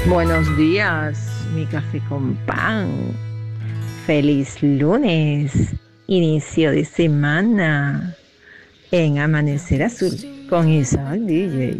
Buenos días, mi café con pan. Feliz lunes, inicio de semana en Amanecer Azul con Isaac DJ.